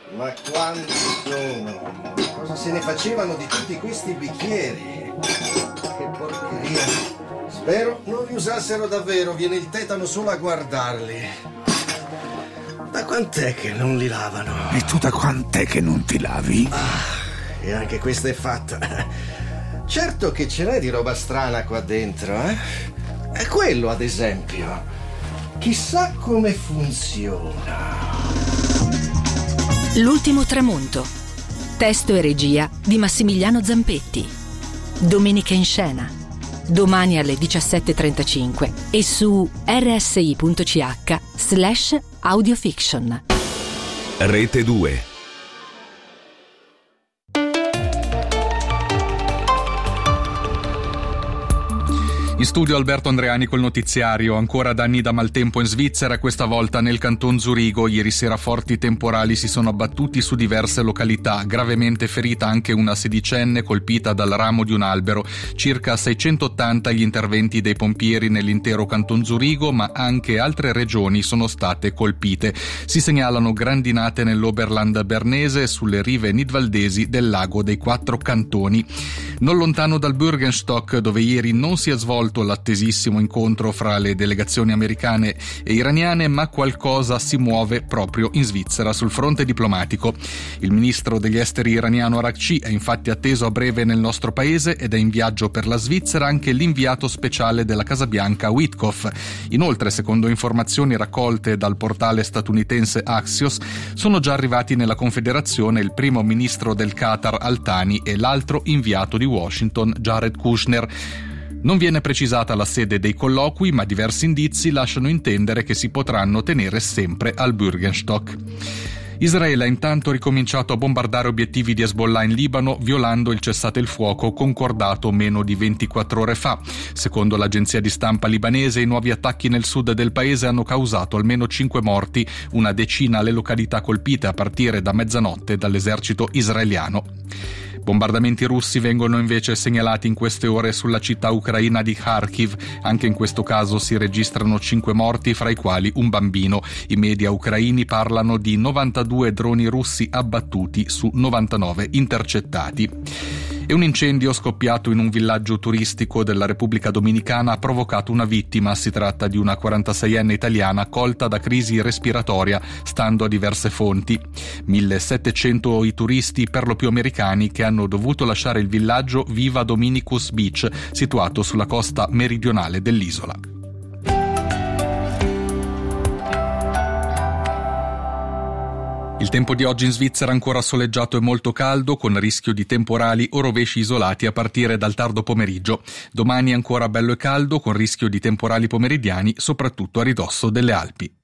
Ma quanti sono? Cosa se ne facevano di tutti questi bicchieri? Che porcheria. Spero non li usassero davvero, viene il tetano solo a guardarli. Da quant'è che non li lavano? E tu da quant'è che non ti lavi? E anche questa è fatta. Certo che ce n'è di roba strana qua dentro, eh? È quello, ad esempio. Chissà come funziona. L'ultimo tramonto. Testo e regia di Massimiliano Zampetti. Domenica in scena. Domani alle 17:35 e su rsi.ch/audiofiction. Rete 2. In studio Alberto Andreani col notiziario. Ancora danni da maltempo in Svizzera, questa volta nel canton Zurigo. Ieri sera forti temporali si sono abbattuti su diverse località. Gravemente ferita anche una sedicenne colpita dal ramo di un albero. Circa 680 gli interventi dei pompieri nell'intero canton Zurigo, ma anche altre regioni sono state colpite. Si segnalano grandinate nell'Oberland bernese e sulle rive nidvaldesi del lago dei Quattro Cantoni. Non lontano dal Bürgenstock, dove ieri non si è svolto l'attesissimo incontro fra le delegazioni americane e iraniane, ma qualcosa si muove proprio in Svizzera sul fronte diplomatico. Il ministro degli esteri iraniano Araghchi è infatti atteso a breve nel nostro paese ed è in viaggio per la Svizzera anche l'inviato speciale della Casa Bianca Witkoff. Inoltre, secondo informazioni raccolte dal portale statunitense Axios, sono già arrivati nella Confederazione il primo ministro del Qatar Al-Thani e l'altro inviato di Washington Jared Kushner. Non viene precisata la sede dei colloqui, ma diversi indizi lasciano intendere che si potranno tenere sempre al Bürgenstock. Israele ha intanto ricominciato a bombardare obiettivi di Hezbollah in Libano, violando il cessate il fuoco concordato meno di 24 ore fa. Secondo l'agenzia di stampa libanese, i nuovi attacchi nel sud del paese hanno causato almeno 5 morti, una decina alle località colpite a partire da mezzanotte dall'esercito israeliano. Bombardamenti russi vengono invece segnalati in queste ore sulla città ucraina di Kharkiv. Anche in questo caso si registrano 5 morti, fra i quali un bambino. I media ucraini parlano di 92 droni russi abbattuti su 99 intercettati. E un incendio scoppiato in un villaggio turistico della Repubblica Dominicana ha provocato una vittima. Si tratta di una 46enne italiana colta da crisi respiratoria, stando a diverse fonti. 1700 i turisti, per lo più americani, che hanno dovuto lasciare il villaggio Viva Dominicus Beach, situato sulla costa meridionale dell'isola. Il tempo di oggi in Svizzera ancora soleggiato e molto caldo, con rischio di temporali o rovesci isolati a partire dal tardo pomeriggio. Domani ancora bello e caldo, con rischio di temporali pomeridiani, soprattutto a ridosso delle Alpi.